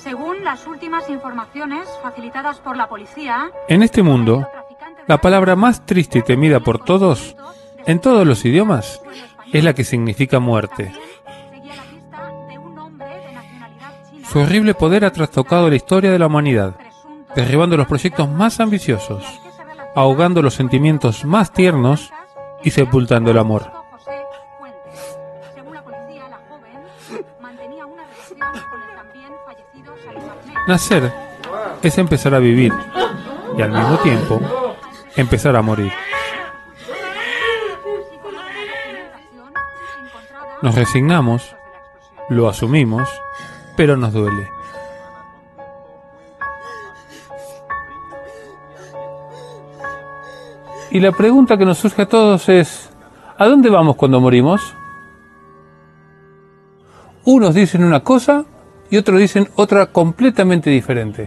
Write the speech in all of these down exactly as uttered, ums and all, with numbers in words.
Según las últimas informaciones facilitadas por la policía, en este mundo, la palabra más triste y temida por todos, en todos los idiomas, es la que significa muerte. Su horrible poder ha trastocado la historia de la humanidad, derribando los proyectos más ambiciosos, ahogando los sentimientos más tiernos y sepultando el amor. Nacer es empezar a vivir y al mismo tiempo empezar a morir. Nos resignamos, lo asumimos, pero nos duele. Y la pregunta que nos surge a todos es, ¿a dónde vamos cuando morimos? Unos dicen una cosa y otros dicen otra completamente diferente.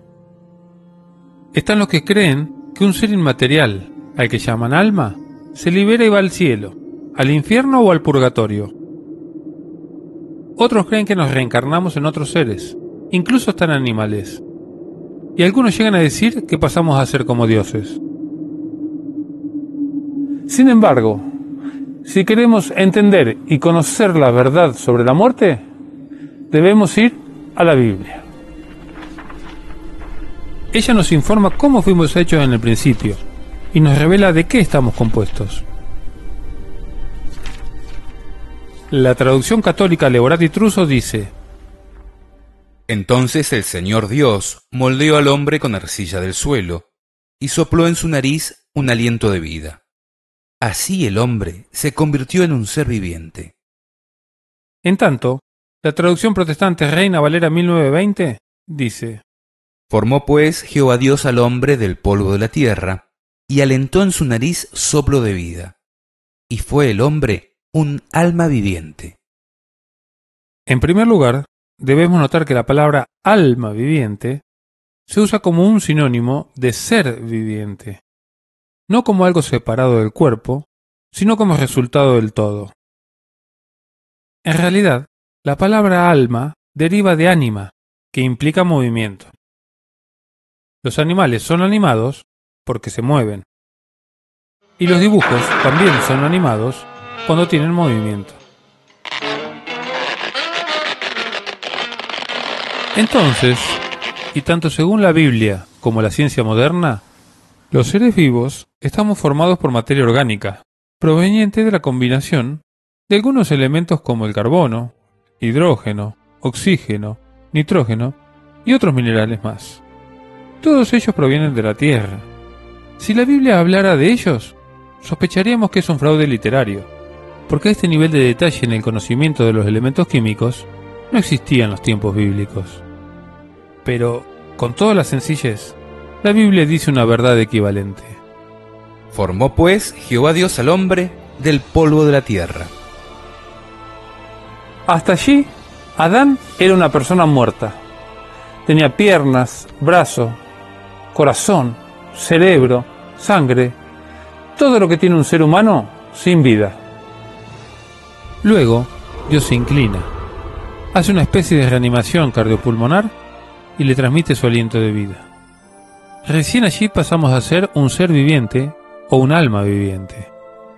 Están los que creen que un ser inmaterial, al que llaman alma, se libera y va al cielo, al infierno o al purgatorio. Otros creen que nos reencarnamos en otros seres, incluso hasta en animales. Y algunos llegan a decir que pasamos a ser como dioses. Sin embargo, si queremos entender y conocer la verdad sobre la muerte, debemos ir a la Biblia. Ella nos informa cómo fuimos hechos en el principio y nos revela de qué estamos compuestos. La traducción católica Leorati Truso dice: Entonces el Señor Dios moldeó al hombre con arcilla del suelo y sopló en su nariz un aliento de vida. Así el hombre se convirtió en un ser viviente. En tanto, la traducción protestante Reina Valera mil novecientos veinte dice: Formó pues Jehová Dios al hombre del polvo de la tierra, y alentó en su nariz soplo de vida. Y fue el hombre un alma viviente. En primer lugar, debemos notar que la palabra alma viviente se usa como un sinónimo de ser viviente, no como algo separado del cuerpo, sino como resultado del todo. En realidad, la palabra alma deriva de ánima, que implica movimiento. Los animales son animados porque se mueven. Y los dibujos también son animados cuando tienen movimiento. Entonces, y tanto según la Biblia como la ciencia moderna, los seres vivos estamos formados por materia orgánica, proveniente de la combinación de algunos elementos como el carbono, hidrógeno, oxígeno, nitrógeno y otros minerales más. Todos ellos provienen de la Tierra. Si la Biblia hablara de ellos, sospecharíamos que es un fraude literario, porque este nivel de detalle en el conocimiento de los elementos químicos no existía en los tiempos bíblicos. Pero, con toda la sencillez, la Biblia dice una verdad equivalente. Formó pues Jehová Dios al hombre del polvo de la tierra. Hasta allí, Adán era una persona muerta. Tenía piernas, brazos, corazón, cerebro, sangre, todo lo que tiene un ser humano sin vida. Luego, Dios se inclina, hace una especie de reanimación cardiopulmonar y le transmite su aliento de vida. Recién allí pasamos a ser un ser viviente o un alma viviente.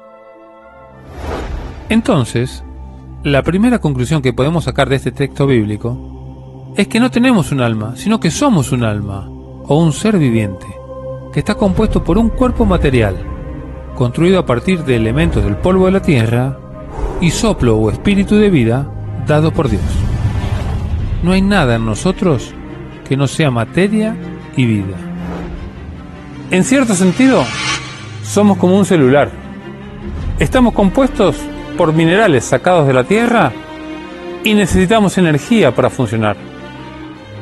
Entonces, la primera conclusión que podemos sacar de este texto bíblico es que no tenemos un alma, sino que somos un alma o un ser viviente, que está compuesto por un cuerpo material, construido a partir de elementos del polvo de la tierra y soplo o espíritu de vida dado por Dios. No hay nada en nosotros que no sea materia y vida. En cierto sentido, somos como un celular. Estamos compuestos por minerales sacados de la tierra y necesitamos energía para funcionar.